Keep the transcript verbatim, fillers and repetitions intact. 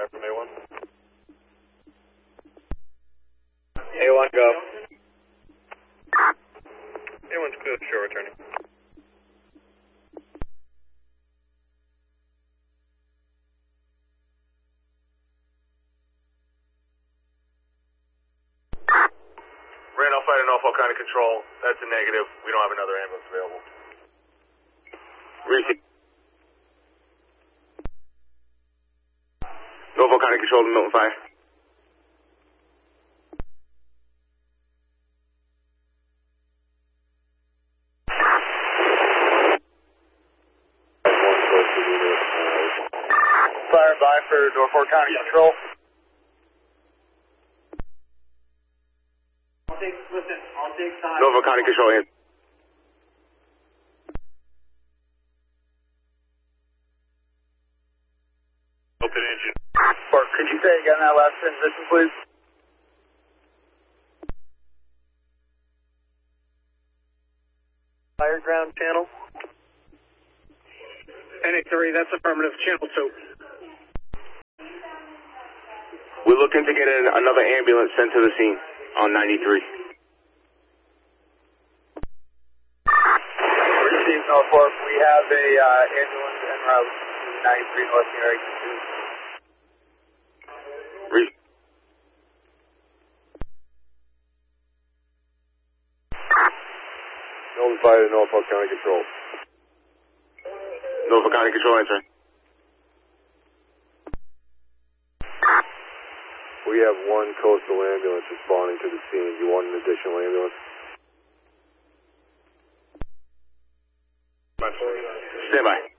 fire from A one. A one, go. A one's clear to shore returning. Randolph Fighter, Norfolk County Control. That's a negative. We don't have another ambulance available. Receive. Norfolk County Control to Milton Fire. Fire by for Norfolk County Control. I'll take, listen, I'll take time. Norfolk County Control in. Open engine. Mark, could you say again that last transition, please? Fire ground channel. N A three, that's affirmative. Channel two. We're looking to get an, another ambulance sent to the scene on ninety-three. Receive Norfolk. We have a uh, ambulance en route to ninety-three North near exit two. Re- Milton Fire to Norfolk County Control. Norfolk County Control answering. We have one coastal ambulance responding to the scene. Do you want an additional ambulance? Stand by.